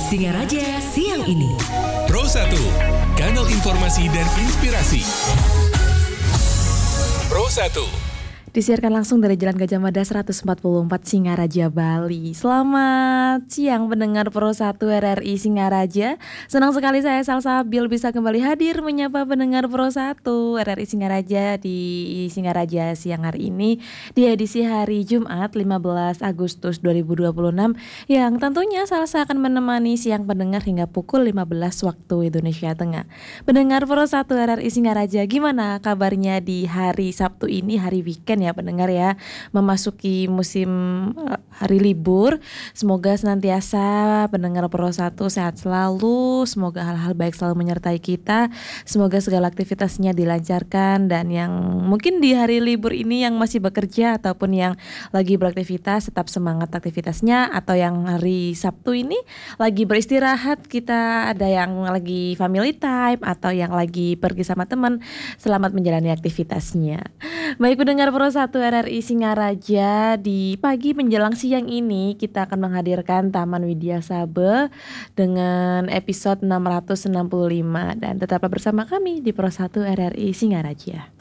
Singaraja siang ini. Pro 1, kanal informasi dan inspirasi. Pro 1. Disiarkan langsung dari Jalan Gajah Mada 144 Singaraja, Bali. Selamat siang pendengar Pro 1 RRI Singaraja. Senang sekali saya Salsabil bisa kembali hadir menyapa pendengar Pro 1 RRI Singaraja di Singaraja siang hari ini di edisi hari Jumat 15 Agustus 2026 yang tentunya Salsa akan menemani siang pendengar hingga pukul 15 waktu Indonesia Tengah. Pendengar Pro 1 RRI Singaraja, gimana kabarnya di hari Sabtu ini, hari weekend ya pendengar ya, memasuki musim hari libur. Semoga senantiasa pendengar Pro 1 sehat selalu, semoga hal-hal baik selalu menyertai kita, semoga segala aktivitasnya dilancarkan, dan yang mungkin di hari libur ini yang masih bekerja ataupun yang lagi beraktivitas tetap semangat aktivitasnya, atau yang hari Sabtu ini lagi beristirahat, kita ada yang lagi family time atau yang lagi pergi sama teman, selamat menjalani aktivitasnya. Baik pendengar Pro 1 RRI Singaraja, di pagi menjelang siang ini kita akan menghadirkan Taman Widya Sabe dengan episode 665, dan tetaplah bersama kami di Pro 1 RRI Singaraja.